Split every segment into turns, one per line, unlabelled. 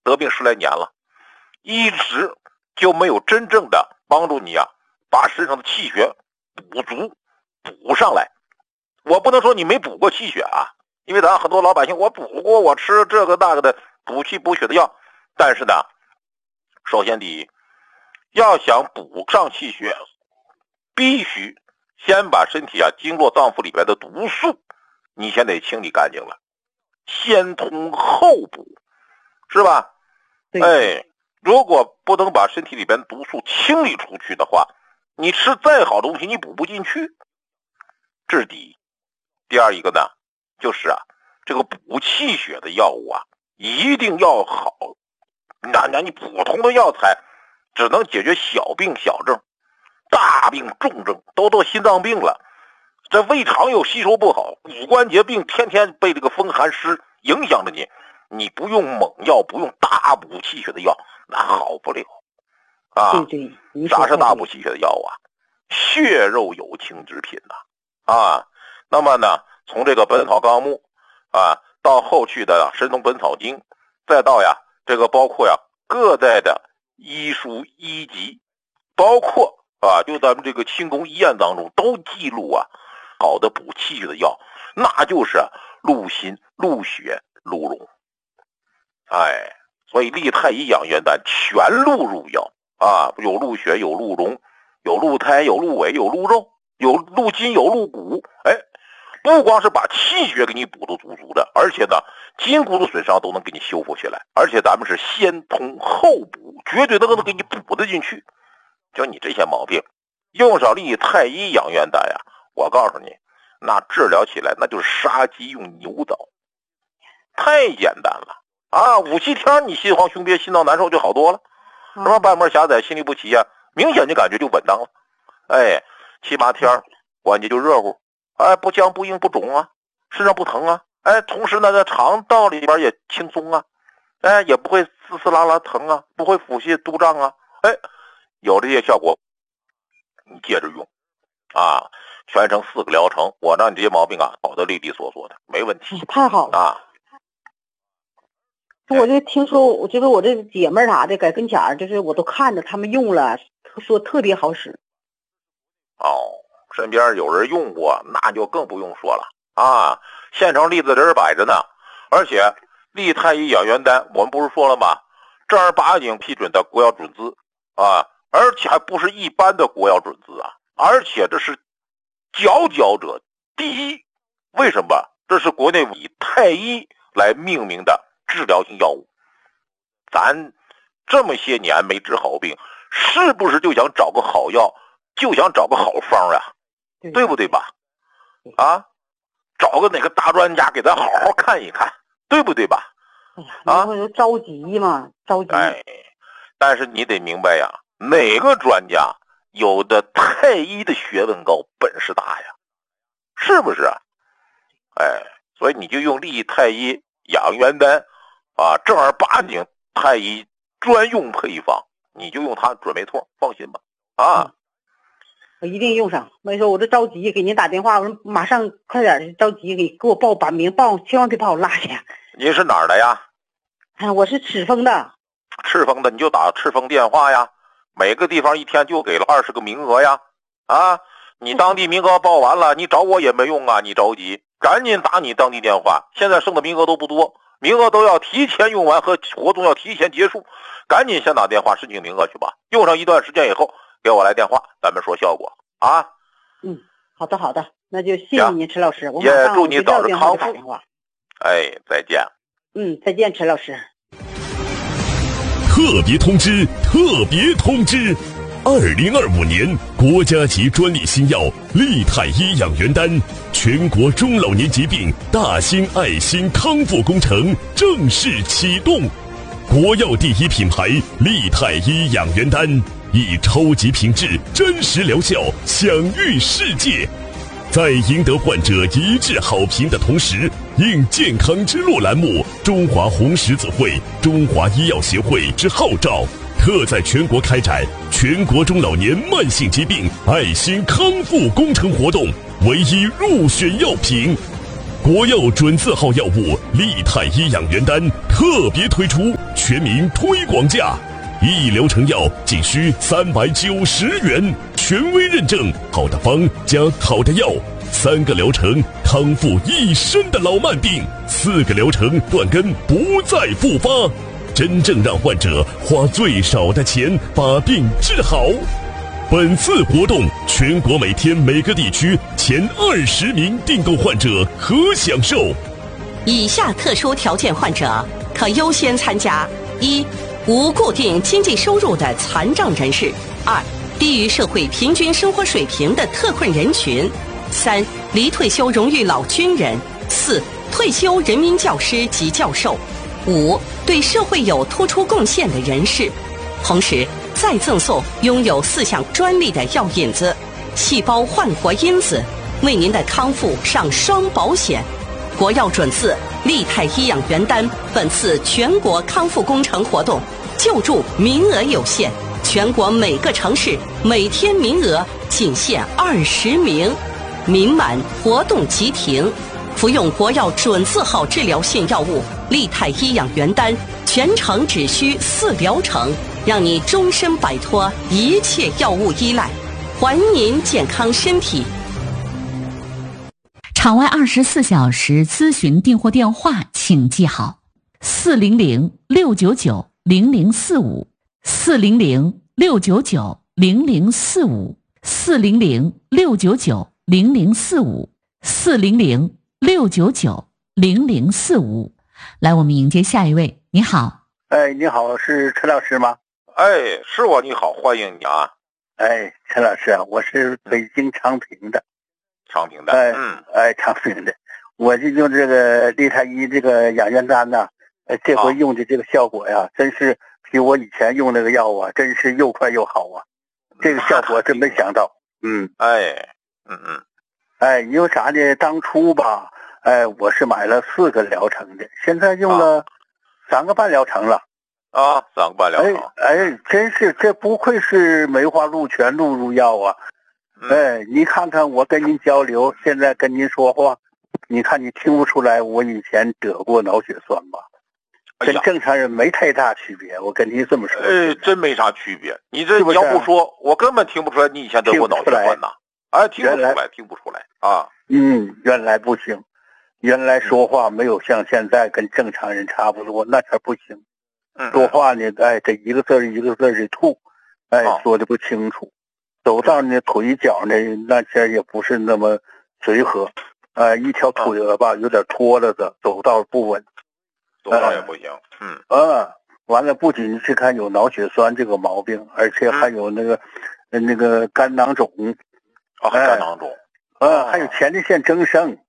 得病10来年了，一直就没有真正的帮助你啊，把身上的气血补足补上来。我不能说你没补过气血啊，因为咱很多老百姓我补过，我吃这个那个的补气补血的药，但是呢，首先第一，要想补上气血，必须先把身体啊经络脏腑里边的毒素你先得清理干净了，先通后补，是吧？哎，如果不能把身体里边毒素清理出去的话，你吃再好的东西你补不进去，这是第一。第二一个呢，就是啊，这个补气血的药物啊，一定要好。那你普通的药材只能解决小病小症，大病重症都心脏病了，这胃肠又吸收不好，骨关节病天天被这个风寒湿影响着你，你不用猛药，不用大补气血的药，那好不了啊。
对，
啥是大补气血的药啊？血肉有情之品呐啊。那么呢，从这个《本草纲目》啊，到后续的《神农本草经》，再到呀这个包括呀各代的医书医籍，包括啊就咱们这个清宫医院当中都记录啊，好的补气血的药，那就是鹿心、鹿血、鹿茸。哎，所以利太医养元丹全鹿入药啊，有鹿血，有鹿茸，有鹿胎，有鹿尾，有鹿肉，有鹿筋，有鹿骨。哎，不光是把气血给你补得足足的，而且呢筋骨的损伤都能给你修复起来，而且咱们是先通后补，绝对能给你补得进去。就你这些毛病，用上利太医养元丹呀，我告诉你，那治疗起来那就是杀鸡用牛刀，太简单了啊！5-7天你心慌胸憋心脏难受就好多了，什么半膜狭窄心律不齐呀，明显就感觉就稳当了。哎，7-8天关节就热乎，哎，不僵不硬不肿啊，身上不疼啊，哎，同时呢在肠道里边也轻松啊，哎，也不会滋滋啦啦疼啊，不会腹泻肚胀啊，哎，有这些效果你接着用啊，全程4个疗程，我让你这些毛病啊好的利利索索的，没问题。
太好了
啊！
我就听说，我觉得我这姐妹啥的在跟前儿，就是我都看着他们用了，说特别好使。
哦，身边有人用过，那就更不用说了啊！现成栗子仁摆着呢，而且利太医养元丹，我们不是说了吗？正儿八经批准的国药准字啊，而且还不是一般的国药准字啊，而且这是佼佼者第一。为什么？这是国内以太医来命名的治疗性药物。咱这么些年没治好病，是不是就想找个好药，就想找个好方呀？对不对吧？啊，找个哪个大专家给咱好好看一看，对不对吧？
啊，就着急嘛，着急。
哎，但是你得明白呀，哪个专家有的太医的学问高，本事大呀，是不是啊？哎，所以你就用利太医养元丹啊，正儿八经太医专用配方，你就用它准没错，放心吧。啊，
我一定用上。没说我这着急，给您打电话，我说马上快点着急给我把名报，千万别把我落下。
您是哪儿的呀？
我是赤峰的。
赤峰的你就打赤峰电话呀，每个地方一天就给了20个名额呀。啊，你当地名额报完了，你找我也没用啊，你着急赶紧打你当地电话，现在剩的名额都不多，名额都要提前用完和活动要提前结束，赶紧先打电话申请名额去吧，用上一段时间以后给我来电话，咱们说效果啊。
好的，那就谢谢您陈老师，我马
也
上
祝你早日康复。
哎，
再见。
再见陈老师。
特别通知！2025年国家级专利新药利太医养元丹全国中老年疾病大型爱心康复工程正式启动。国药第一品牌利太医养元丹以超级品质、真实疗效享誉世界。在赢得患者一致好评的同时，应健康之路栏目中华红十字会、中华医药协会之号召，特在全国开展全国中老年慢性疾病爱心康复工程活动，唯一入选药品。 国药准字号药物利泰医养元丹特别推出全民推广价，1疗程药仅需390元，权威认证，好的方加好的药，3个疗程康复一身的老慢病，4个疗程断根不再复发，真正让患者花最少的钱把病治好。本次活动，全国每天每个地区前20名订购患者可享受。
以下特殊条件患者可优先参加：1、无固定经济收入的残障人士；2、低于社会平均生活水平的特困人群；3、离退休荣誉老军人；4、退休人民教师及教授；5、对社会有突出贡献的人士。同时再赠送拥有4项专利的药引子、细胞焕活因子，为您的康复上双保险。国药准字利泰医养元丹本次全国康复工程活动救助名额有限，全国每个城市每天名额仅限20名，名满活动即停。服用国药准字号治疗性药物利泰医养元丹，全程只需4疗程，让你终身摆脱一切药物依赖，还您健康身体。
场外24小时咨询订货电话请记好，400-699-0045，400-699-0045，400-699-0045。来，我们迎接下一位。你好。
你好，是陈老师吗？
是我，你好，欢迎你啊。
陈老师啊，我是北京昌平的。
昌平的，
昌平的，我就用这个利泰医这个养元丹呐，这回用的这个效果呀，真是比我以前用那个药啊，真是又快又好啊，这个效果真没想到。因为啥呢？当初吧，我是买了4个疗程的，现在用了3个半疗程了。
3个半疗程。
真是这不愧是梅花鹿全鹿入药啊。你看看我跟您交流，现在跟您说话，你看你听不出来我以前得过脑血栓吧？跟正常人没太大区别，我跟您这么说。
真没啥区别。你这要不说，我根本听不出来你以前得过脑血栓呐。听不出来啊。
原来不行，原来说话没有像现在跟正常人差不多，那才不行。说话呢，这一个字一个字的吐，说的不清楚。走道呢，腿脚呢，那些也不是那么随和，一条腿吧有点拖了的，走道不稳，
走道也不行。
完了，不仅是看有脑血栓这个毛病，而且还有那个肝囊肿，
肝囊肿，
还有前列腺增生，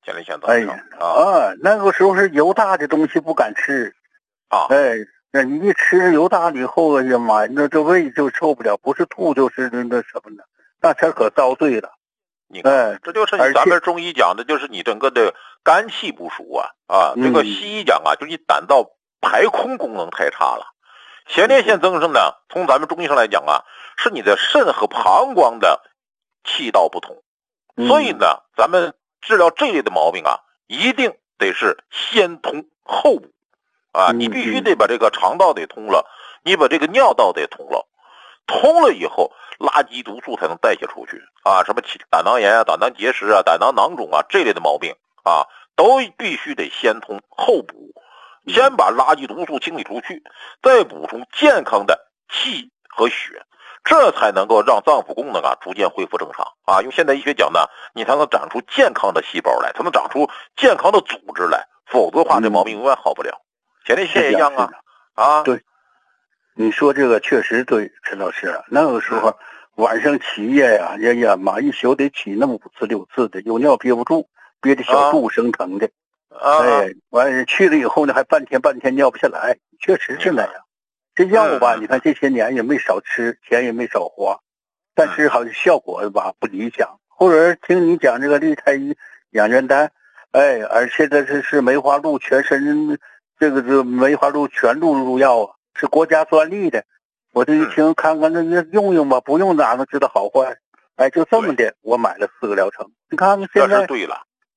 那个时候是油大的东西不敢吃，那你一吃油大了以后，哎呀妈呀，那这胃就受不了，不是吐就是那什么的，那才可遭罪了。
你看，这就是咱们中医讲的，就是你整个的肝气不熟啊，这个西医讲啊，就是你胆道排空功能太差了。前列腺增生呢，从咱们中医上来讲啊，是你的肾和膀胱的气道不同，所以呢，咱们治疗这类的毛病啊，一定得是先通后补。你必须得把这个肠道得通了，你把这个尿道得通了，通了以后，垃圾毒素才能代谢出去什么胆囊炎胆囊结石胆囊囊肿这类的毛病都必须得先通后补，先把垃圾毒素清理出去，再补充健康的气和血，这才能够让脏腑功能逐渐恢复正常用现代医学讲呢，你才能长出健康的细胞来，才能长出健康的组织来，否则的话这毛病永远好不了。前列腺也一样
对，你说这个确实对，陈老师那个时候晚上起夜呀，妈一宿得起那么5次6次的，有尿憋不住，憋得小肚生疼的，完了去了以后呢，还半天尿不下来，确实是那样。这药吧，你看这些年也没少吃，钱也没少花，但是好像效果吧不理想。后来听你讲这个利泰医养元丹，而且这是梅花鹿全身。这个梅花鹿全鹿入药是国家专利的，我这一听看看那用吧，不用哪能知道好坏？就这么的，我买了4个疗程。你看看现在
这是对了，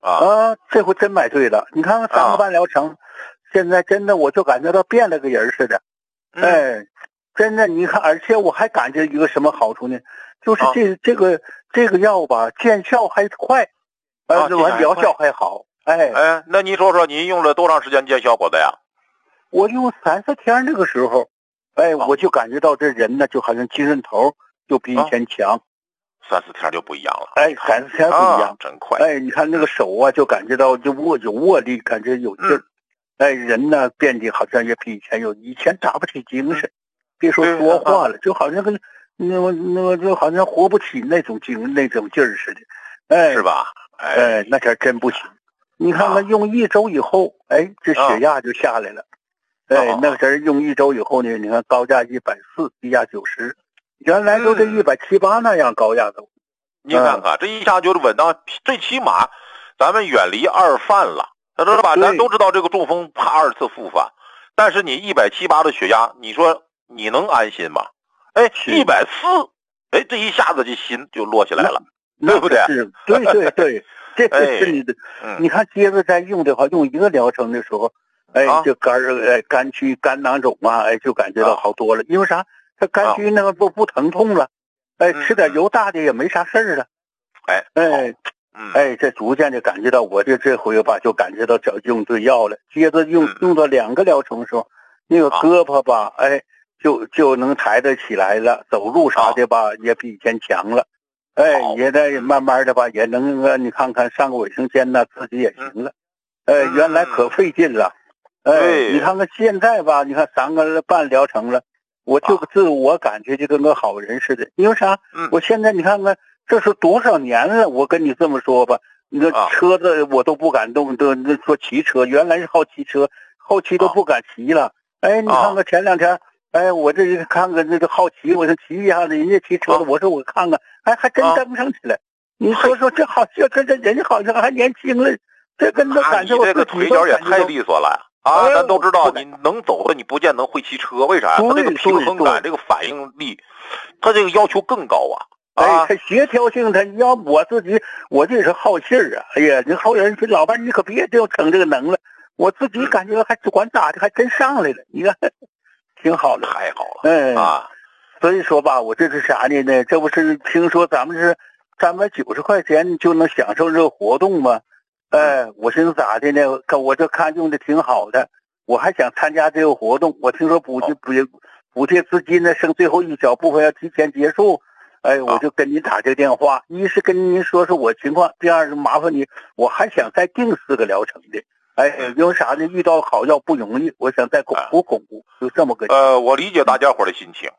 这回真买对了。你看看3个半疗程，现在真的我就感觉到变了个人似的。真的，你看，而且我还感觉一个什么好处呢？就是这个药吧，见效还快，疗效还好。
那你说说，你用了多长时间见效果的呀？
我用3-4天那个时候，我就感觉到这人呢，就好像精神头就比以前强。
3-4天就不一样了。
3-4天不一样，
真快。
你看那个手啊，就感觉到就有握力，感觉有劲儿。人呢变得好像也比以前打不起精神，别说说话了，就好像跟那就好像活不起那种劲儿似的。
是吧？
那天真不行。你看看用1周以后，这血压就下来了。那个人用1周以后呢，你看高压140，低压90，原来都是170、180那样高压都。
你看看这一下就是稳当，最起码咱们远离2犯了，知道吧？咱都知道这个中风怕2次复发，但是你170、180的血压，你说你能安心吗？140，这一下子这心就落起来了，对不对？
对。这是你的。你看接着再用的话，用1个疗程的时候，这肝区肝囊肿啊，就感觉到好多了。因为啥？这肝区那个不疼痛了，吃点油大的也没啥事儿了。这逐渐的感觉到我这回吧，就感觉到用对药了。接着用到2个疗程的时候，那个胳膊吧，就能抬得起来了，走路啥的吧，也比以前强了。也在慢慢的吧，也能你看看上个卫生间呢，自己也行了。原来可费劲了。你看看现在吧，你看3个半疗程了，我就自我感觉就跟个好人似的。因为啥？我现在你看看，这是多少年了？我跟你这么说吧，那车子我都不敢动，都说骑车，原来是好骑车，后期都不敢骑了。你看看前2天。我这看看这个好奇，我就骑一下子，人家骑车的，我说我看看，还真登上去了。你说这好像这人家好像还年轻了，这跟他感觉我
这个腿脚也太利索了咱都知道你能走的，你不见能会骑车，为啥？他这个平衡感，这个反应力，他这个要求更高
他协调性，他要我自己，我这是好信儿啊！你好人说老伴，你可别就逞这个能了，我自己感觉还管咋的，还真上来了，你看。挺好的，
太好了
所以说吧，我这是啥呢？这不是听说咱们是390块钱就能享受这个活动吗？我寻思咋的呢？我这看用的挺好的，我还想参加这个活动。我听说补贴资金呢，剩最后一小部分要提前结束。我就跟你打这个电话，一是跟您说说我情况，第二是麻烦你，我还想再订4个疗程的。因为啥呢？遇到好药不容易，我想再巩固，就这么个。
我理解大家伙的心情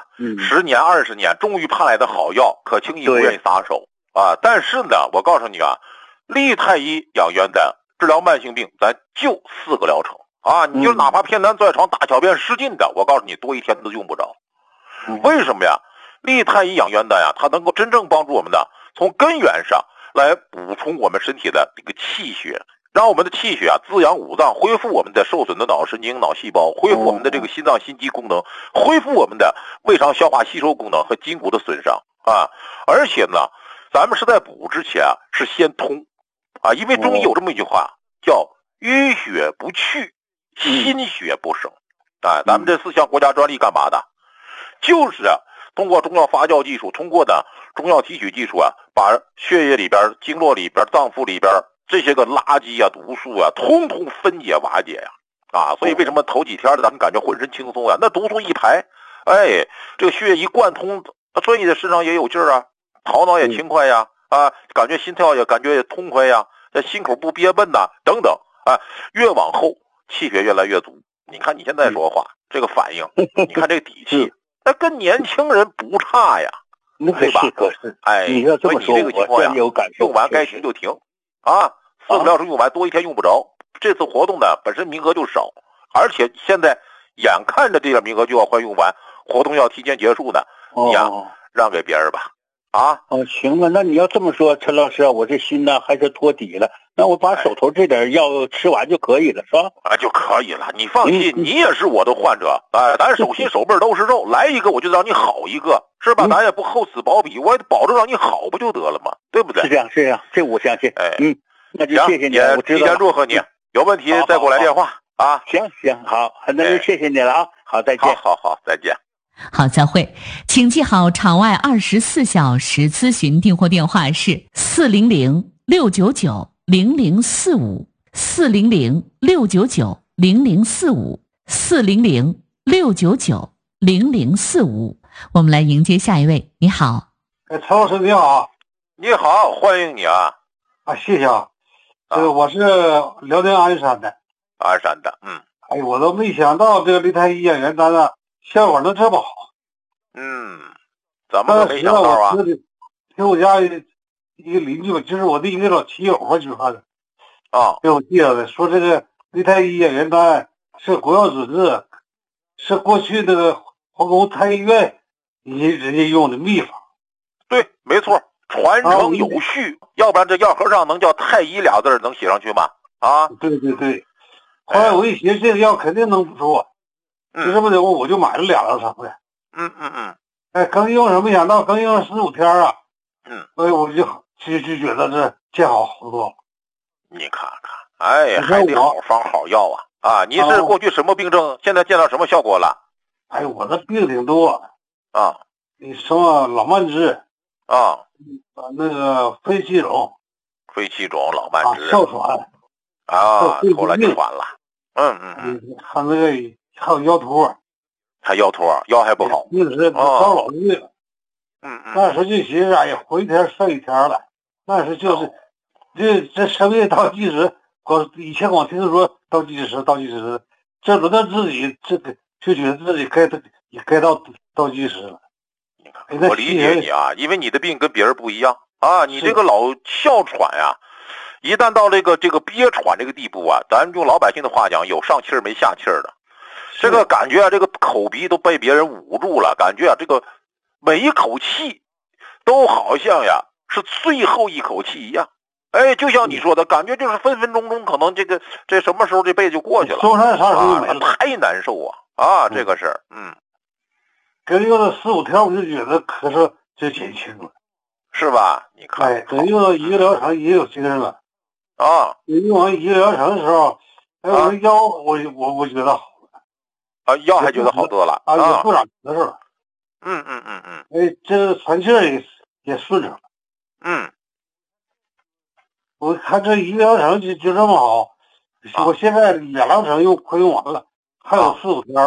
10年20年，终于盼来的好药，可轻易不愿意撒手但是呢，我告诉你利太医养元丹治疗慢性病，咱就4个疗程你就哪怕偏瘫在床大小便失禁的，我告诉你，多1天都用不着。为什么呀？利太医养元丹它能够真正帮助我们的从根源上来补充我们身体的这个气血。让我们的气血滋养五脏，恢复我们的受损的脑神经、脑细胞，恢复我们的这个心脏心肌功能，恢复我们的胃肠消化吸收功能和筋骨的损伤而且呢，咱们是在补之前是先通因为中医有这么一句话叫淤血不去，心血不生咱们这4项国家专利干嘛的？就是通过中药发酵技术，通过的中药提取技术把血液里边、经络里边、脏腑里边这些个垃圾毒素通通分解瓦解所以为什么头几天咱们感觉浑身轻松那毒素一排，这个血液一贯通，所以你的身上也有劲儿头脑也轻快感觉心跳也感觉也痛快心口不憋闷等等越往后气血越来越足。你看你现在说话这个反应，你看这个底气，那跟年轻人不差呀，对吧？
你要这么说，
所以你这个情况
有感受，
用完该停就停4个疗程用完，多1天用不着。这次活动呢本身名额就少，而且现在眼看着这个名额就要快用完，活动要提前结束呢，你让给别人吧
行了，那你要这么说，陈老师我这心呢还是托底了，那我把手头这点药吃完就可以了，是吧？
就可以了，你放心，你也是我的患者咱手心手背都是肉，来一个我就让你好一个，是吧？咱也不厚此薄彼，我也保证让你好不就得了吗？对不对？
是这样，这我相信。 那就谢谢你，我知道了。
提前祝贺你，有问题再给我来电话啊。
行，好，那就谢谢你了啊。好，再见。
好，再见。
好，再会。请记好，场外24小时咨询订货电话是400-699-0045，400-699-0045，400-699-0045。我们来迎接下一位。你好，
陈老师你好。
你好，欢迎你啊。
谢谢啊。我是辽宁鞍山的。
鞍山的，
哎，我都没想到这个擂台一演员单啊，效果能这么好。
怎么没想到啊？
听我家一个邻居吧，就是我的一个老骑友吧，就是他的给我介绍的，说这个擂台一演员单是国药准字，是过去那个皇宫太医院人家用的秘方。
对，没错，传承有序，要不然这药盒上能叫太医俩字能写上去吗？啊，
对。后来我一寻思，这个药肯定能不错，就这么的，我就买了2疗程的。刚用上没想到，刚用上15天啊。所以我就觉得这见好多了。
你看看，哎，还得好方好药啊！你是过去什么病症？现在见到什么效果了？
哎，我的病挺多你什么老慢支那个肺气肿、
老慢支、
哮喘
后来就喘了。
还那个还有腰托，
腰还不好，
一直遭老病。那时候就寻思，哎呀，活一天剩一天了。那时候就是这生命倒计时，以前我听说倒计时，这轮到自己这个就觉得自己该倒计时了。
你看，我理解你啊，因为你的病跟别人不一样啊，你这个老哮喘呀，一旦到这个憋喘这个地步啊，咱用老百姓的话讲，有上气儿没下气儿的，这个感觉啊，这个口鼻都被别人捂住了，感觉啊，这个每一口气都好像呀是最后一口气一样。哎，就像你说的，感觉就是分分钟钟可能这什么时候这辈子就过去了，太难受这个事儿。
跟用了4-5天，我就觉得咳嗽就减轻了，
是吧？你看，
哎，等用了1个疗程也有精神了用完1个疗程的时候，我的腰我觉得好了
腰还觉得好多了
也不长咳嗽了。哎，这个喘气儿也顺畅了。我看这1个疗程就这么好，我现在2疗程快用完了，还有4-5天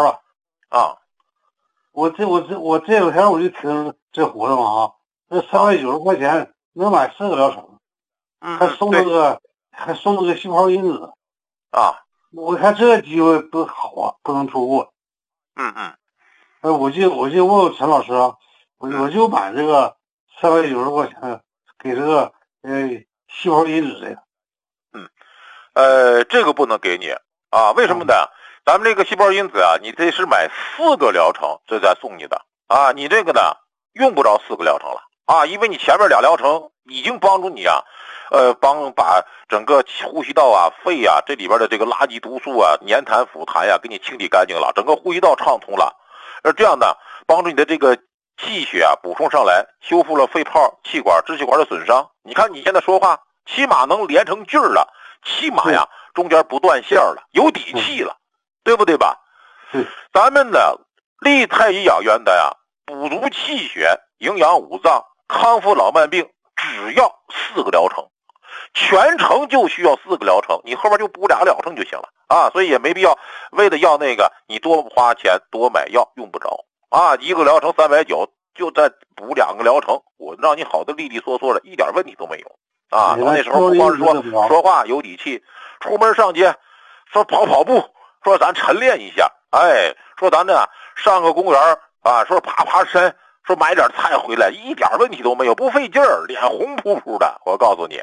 我这2天我就听这活动这390块钱能买4个疗程，还送那个信号因子我看这机会多好不能错过。我就问问陈老师我就买这个390块钱给这个细胞因子这
个。这个不能给你为什么呢？咱们这个细胞因子你得是买4个疗程，这才送你的你这个呢用不着4个疗程了因为你前面2疗程已经帮助你把整个呼吸道肺这里边的这个垃圾毒素粘痰腐痰给你清理干净了，整个呼吸道畅通了，这样呢帮助你的这个气血补充上来，修复了肺泡、气管、支气管的损伤。你看你现在说话起码能连成句了，起码中间不断线了，有底气了，对不对吧？咱们的利太医养元的补足气血、营养五脏、康复老慢病，只要4个疗程，全程就需要4个疗程，你后边就补2个疗程就行了所以也没必要为了要那个你多花钱多买药，用不着1个疗程390，就再补2个疗程，我让你好的利利索索的，一点问题都没有到那时候不光是说话有底气，出门上街说跑步，说咱晨练一下，说咱呢上个公园说爬山，说买点菜回来，一点问题都没有，不费劲儿，脸红扑扑的，我告诉你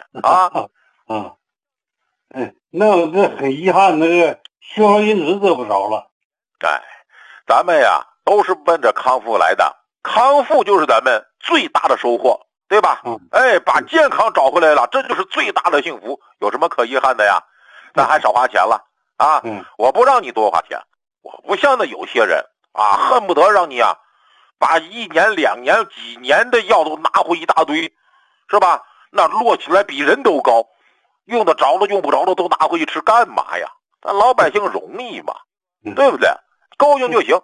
那我这很遗憾，那个细胞因子得不着了。
咱们都是奔着康复来的，康复就是咱们最大的收获，对吧？把健康找回来了，这就是最大的幸福，有什么可遗憾的呀？那还少花钱了我不让你多花钱，我不像那有些人恨不得让你把1年2年几年的药都拿回一大堆，是吧？那摞起来比人都高， 用得着的用不着的都拿回去吃干嘛呀？咱老百姓容易嘛，对不对？高兴就行。